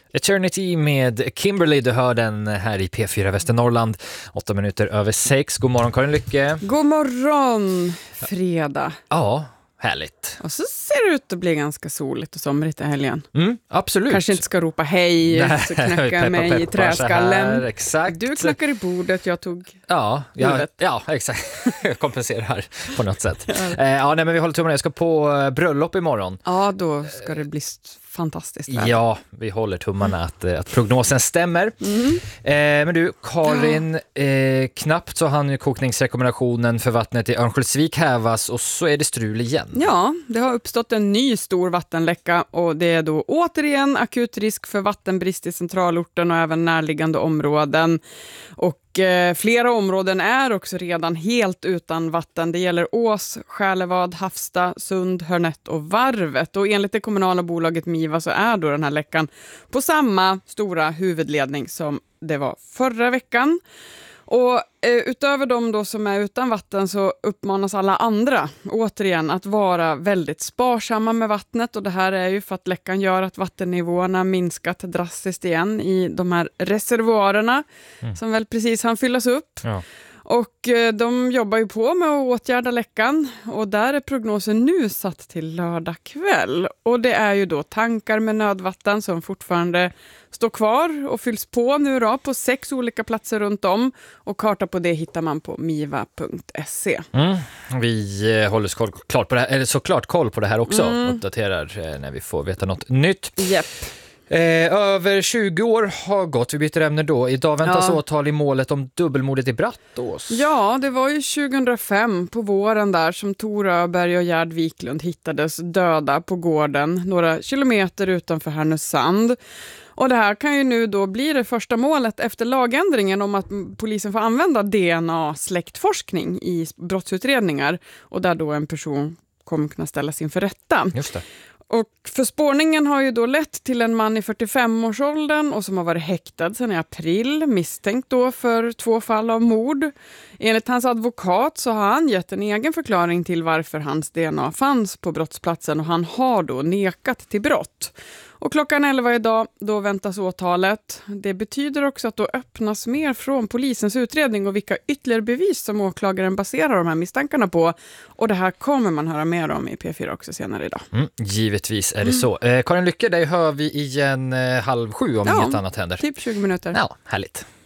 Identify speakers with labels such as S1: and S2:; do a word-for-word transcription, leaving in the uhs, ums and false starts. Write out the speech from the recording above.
S1: Eternity med Kimberly, du hör den här i P fyra Västernorrland. Åtta minuter över sex. God morgon Karin Lycke.
S2: God morgon, fredag.
S1: Ja, härligt.
S2: Och så ser det ut att bli ganska soligt och somrigt i helgen.
S1: Mm, absolut.
S2: Kanske inte ska ropa hej,
S1: Nej,
S2: så knäcker
S1: peppa,
S2: mig
S1: peppa,
S2: i träskallen.
S1: här, exakt.
S2: Du knackar i bordet, jag tog
S1: ja, ja,
S2: huvudet.
S1: ja, exakt. Jag kompenserar på något sätt. ja, eh, ja nej, men vi håller tummarna. Jag ska på eh, bröllop imorgon.
S2: Ja, då ska det bli fantastiskt väl.
S1: Ja, vi håller tummarna att, att prognosen stämmer. Mm. Eh, men du, Karin, eh, knappt så hann ju kokningsrekommendationen för vattnet i Örnsköldsvik hävas och så är det strul igen.
S2: Ja, det har uppstått en ny stor vattenläcka och det är då återigen akut risk för vattenbrist i centralorten och även närliggande områden. Och eh, flera områden är också redan helt utan vatten. Det gäller Ås, Själevad, Havsta, Sund, Hörnett och Varvet. Och enligt det kommunala bolaget Miva så är då den här läckan på samma stora huvudledning som det var förra veckan. Och eh, utöver de då som är utan vatten så uppmanas alla andra återigen att vara väldigt sparsamma med vattnet. Och det här är ju för att läckan gör att vattennivåerna minskat drastiskt igen i de här reservoarerna mm. som väl precis hann fyllas upp. Ja. Och eh, de jobbar ju på med att åtgärda läckan och där är prognosen nu satt till lördag kväll. Och det är ju då tankar med nödvatten som fortfarande står kvar och fylls på nu då på sex olika platser runt om. Och karta på det hittar man på miva punkt se.
S1: Mm. Vi eh, håller skol- klart på det här, eller såklart koll på det här också. Mm. Uppdaterar eh, när vi får veta något nytt.
S2: Japp.
S1: Eh, över tjugo år har gått, vi byter ämne då. Idag väntas ja. åtal i målet om dubbelmordet i Brattås.
S2: Ja, det var ju tjugohundrafem på våren där som Tor Öberg och Gerd Wiklund hittades döda på gården några kilometer utanför Härnösand. Och det här kan ju nu då bli det första målet efter lagändringen om att polisen får använda D N A-släktforskning i brottsutredningar och där då en person kommer kunna ställas inför rätta.
S1: Just det.
S2: Och för spårningen har ju då lett till en man i fyrtiofem-årsåldern och som har varit häktad sedan i april, misstänkt då för två fall av mord. Enligt hans advokat så har han gett en egen förklaring till varför hans D N A fanns på brottsplatsen och han har då nekat till brott. Och klockan elva idag, då väntas åtalet. Det betyder också att då öppnas mer från polisens utredning och vilka ytterligare bevis som åklagaren baserar de här misstankarna på. Och det här kommer man höra mer om i P fyra också senare idag.
S1: Mm, givetvis är det så. Eh, Karin Lycke, dig hör vi igen eh, halv sju om
S2: ja,
S1: inget annat händer.
S2: Typ tjugo minuter.
S1: Ja, härligt.